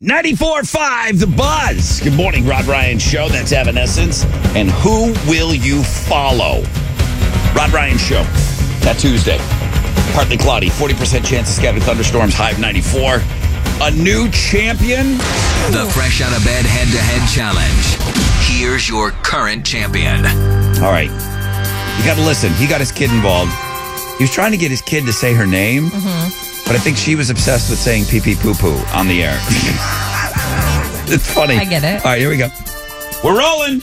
94.5 The Buzz. Good morning, Rod Ryan Show. That's Evanescence. And who will you follow? Rod Ryan Show. That Tuesday. Partly cloudy. 40% chance of scattered thunderstorms. High of 94. A new champion. The Fresh Out of Bed Head-to-Head Challenge. Here's your current champion. All right. You got to listen. He got his kid involved. He was trying to get his kid to say her name. But I think she was obsessed with saying pee-pee poo-poo on the air. It's funny. I get it. All right, here we go. We're rolling.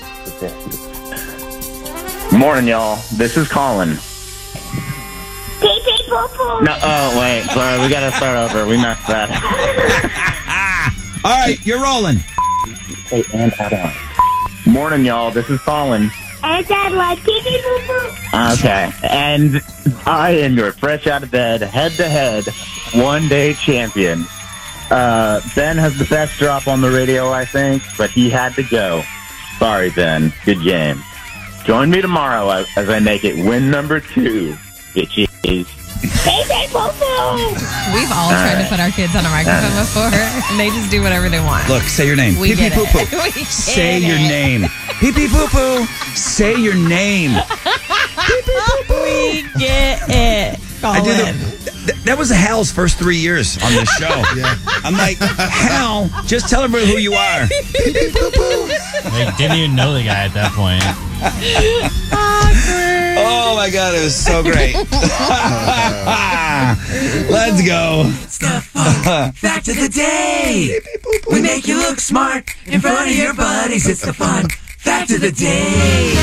Morning, y'all. This is Colin. Pee-pee poo-poo. No, oh, wait. Sorry, we got to start over. We messed that. All right, you're rolling. Hey, and add on. Morning, y'all. This is Colin. And Dad like pee-pee poo-poo. Okay. And I am your fresh out of bed, head-to-head, one-day champion. Ben has the best drop on the radio, I think, but he had to go. Sorry, Ben. Good game. Join me tomorrow as I make it win number 2. Bitches. Pee-pee poo-poo. We've all tried to put our kids on a microphone before, and they just do whatever they want. Look, say your name. We Pee-pee get it. poo-poo. We get Say your it. name. Pee-pee poo-poo. Say your name. We get it. I Colin. did that was Hal's first 3 years on this show. Yeah. I'm like, Hal, just tell everybody who you are. They didn't even know the guy at that point. Oh my God, it was so great. Let's go. Fact of the day. We make you look smart in front of your buddies. It's the fun fact of the day.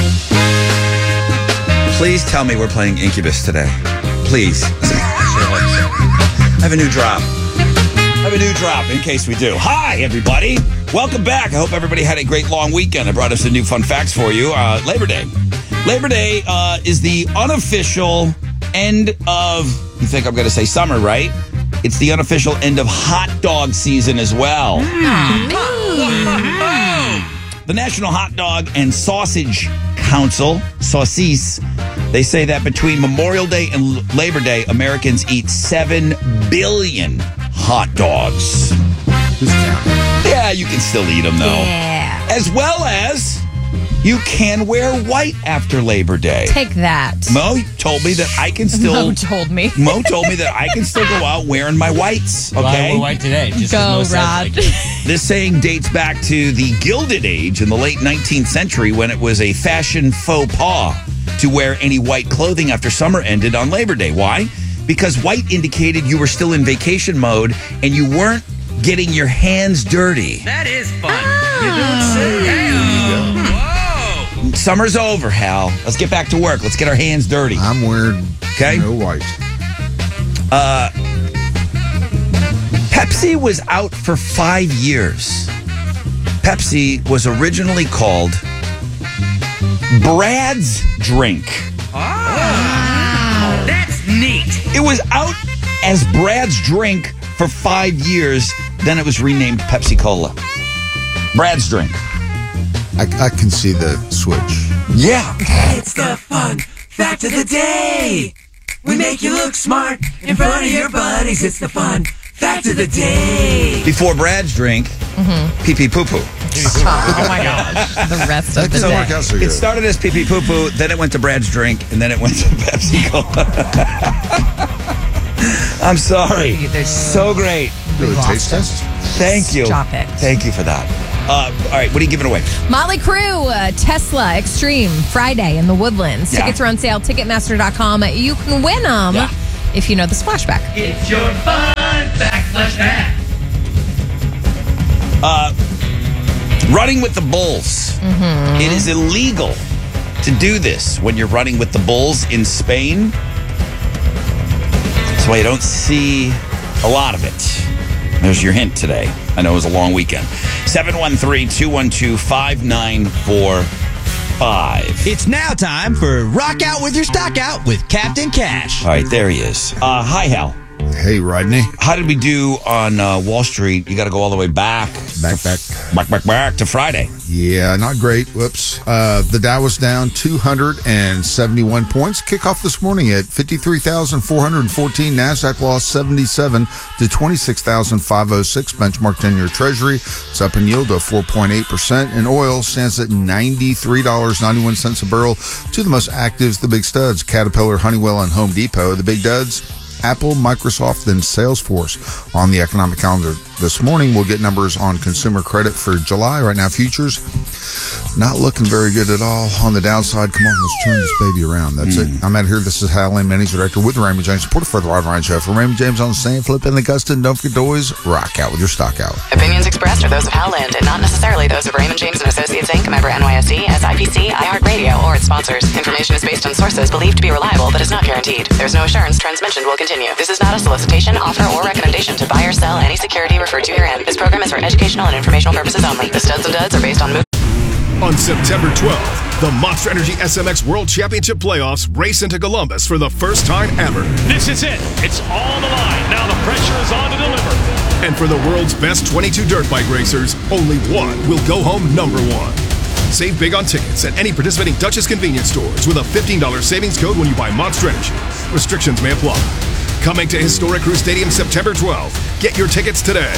Please tell me we're playing Incubus today. Please. I have a new drop in case we do. Hi, everybody. Welcome back. I hope everybody had a great long weekend. I brought us some new fun facts for you. Labor Day. Labor Day is the unofficial end of, you think I'm going to say summer, right? It's the unofficial end of hot dog season as well. The National Hot Dog and Sausage Council, Saucisse, they say that between Memorial Day and Labor Day, Americans eat 7 billion hot dogs. Yeah, you can still eat them, though. Yeah. As well as you can wear white after Labor Day. Take that. Mo told me that I can still... Mo told me that I can still go out wearing my whites, Well, I okay? wore white today. Just 'cause Go, Mo said Rod. like it. This saying dates back to the Gilded Age in the late 19th century when it was a fashion faux pas to wear any white clothing after summer ended on Labor Day. Why? Because white indicated you were still in vacation mode and you weren't getting your hands dirty. That is fun. Whoa! Summer's over, Hal. Let's get back to work. Let's get our hands dirty. I'm wearing Okay. no white. Pepsi was out for 5 years. Pepsi was originally called Brad's Drink. That's neat. It was out as Brad's Drink for 5 years. Then it was renamed Pepsi Cola. Brad's Drink. I can see the switch. Yeah. It's the fun fact of the day. We make you look smart in front of your buddies. It's the fun fact of the day. Before Brad's Drink, pee-pee poo-poo. Oh my gosh. The rest That of the didn't day. work out so It good. started as pee-pee poo-poo, then it went to Brad's Drink, and then it went to Pepsi Cola. I'm sorry. So great. Do a lost taste it. test? Thank you. Stop it. Thank you for that. All right, what are you giving away? Motley Crue, Tesla Extreme, Friday in the Woodlands. Yeah. Tickets are on sale, Ticketmaster.com. You can win them if you know the splashback. It's your fun fact flashback. Running with the Bulls. It is illegal to do this when you're running with the Bulls in Spain. That's why you don't see a lot of it. There's your hint today. I know it was a long weekend. 713-212-5945. It's now time for Rock Out with Your Stock Out with Captain Cash. All right, there he is. Hi, Hal. Hey, Rodney. How did we do on Wall Street? You got to go all the way back to Friday. Yeah, not great. Whoops. The Dow was down 271 points. Kickoff this morning at 53,414. NASDAQ lost 77 to 26,506. Benchmark 10-year Treasury. It's up in yield of 4.8%. And oil stands at $93.91 a barrel. Two of the most actives, the big studs, Caterpillar, Honeywell, and Home Depot. The big duds, Apple, Microsoft, and Salesforce. On the economic calendar this morning, we'll get numbers on consumer credit for July. Right now, futures not looking very good at all. On the downside, come on, let's turn this baby around. That's it. I'm out here. This is Hal Lane, Managing Director with Raymond James, supported for the Rod Ryan Show. For Raymond James on the stand, Flip and Augusta. Don't forget to always rock out with your stock out. Opinions expressed are those of Hal Lind and not necessarily those of Raymond James and Associates Inc., member NYSE, SIPC, iHeartRadio, or its sponsors. Information is based on sources believed to be reliable but is not guaranteed. There's no assurance trends mentioned will continue. This is not a solicitation, offer, or recommendation to buy or sell any security referred to herein. This program is for educational and informational purposes only. The studs and duds are based on On September 12th, the Monster Energy SMX World Championship Playoffs race into Columbus for the first time ever. This is it. It's all on the line. Now the pressure is on to deliver. And for the world's best 22 dirt bike racers, only one will go home number one. Save big on tickets at any participating Duchess convenience stores with a $15 savings code when you buy Monster Energy. Restrictions may apply. Coming to Historic Crew Stadium September 12th. Get your tickets today.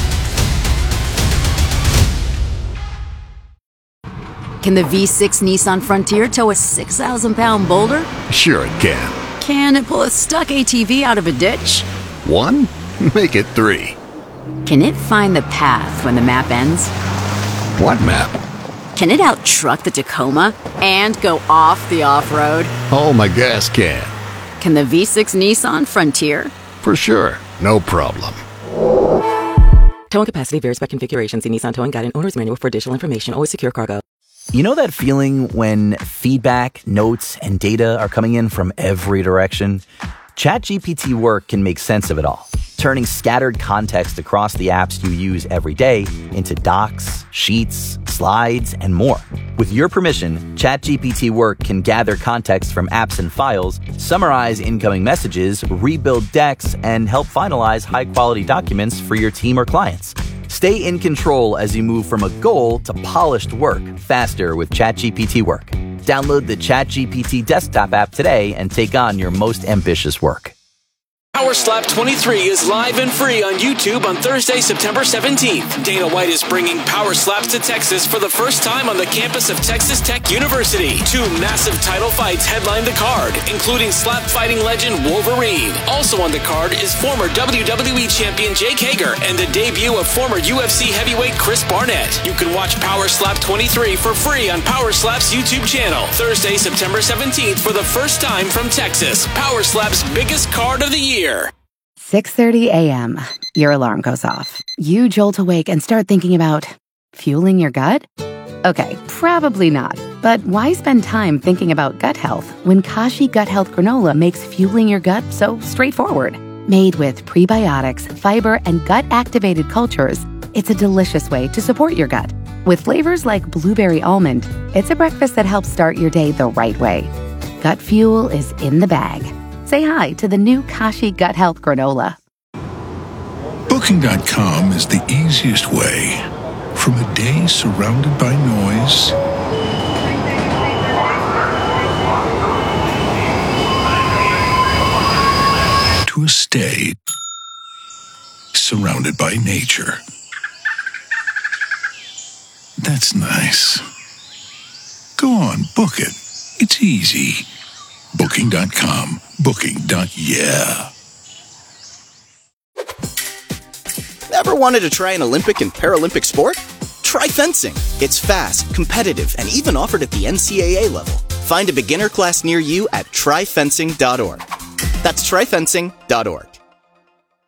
Can the V6 Nissan Frontier tow a 6,000-pound boulder? Sure it can. Can it pull a stuck ATV out of a ditch? 1? Make it 3. Can it find the path when the map ends? What map? Can it out-truck the Tacoma and go off the off-road? Oh, my gas can. Can the V6 Nissan Frontier? For sure. No problem. Towing capacity varies by configuration. See Nissan Towing Guide and Owner's Manual for additional information. Always secure cargo. You know that feeling when feedback, notes, and data are coming in from every direction? ChatGPT Work can make sense of it all, turning scattered context across the apps you use every day into docs, sheets, slides, and more. With your permission, ChatGPT Work can gather context from apps and files, summarize incoming messages, rebuild decks, and help finalize high-quality documents for your team or clients. Stay in control as you move from a goal to polished work faster with ChatGPT Work. Download the ChatGPT desktop app today and take on your most ambitious work. Power Slap 23 is live and free on YouTube on Thursday, September 17th. Dana White is bringing Power Slaps to Texas for the first time on the campus of Texas Tech University. 2 massive title fights headline the card, including slap fighting legend Wolverine. Also on the card is former WWE champion Jake Hager and the debut of former UFC heavyweight Chris Barnett. You can watch Power Slap 23 for free on Power Slap's YouTube channel. Thursday, September 17th for the first time from Texas. Power Slap's biggest card of the year. 6:30 a.m. Your alarm goes off. You jolt awake and start thinking about fueling your gut? Okay, probably not. But why spend time thinking about gut health when Kashi Gut Health Granola makes fueling your gut so straightforward? Made with prebiotics, fiber, and gut-activated cultures, it's a delicious way to support your gut. With flavors like blueberry almond, it's a breakfast that helps start your day the right way. Gut fuel is in the bag. Say hi to the new Kashi Gut Health Granola. Booking.com is the easiest way from a day surrounded by noise to a stay surrounded by nature. That's nice. Go on, book it. It's easy. Booking.com. Booking.yeah. Ever wanted to try an Olympic and Paralympic sport? Try fencing. It's fast, competitive, and even offered at the NCAA level. Find a beginner class near you at tryfencing.org. That's tryfencing.org.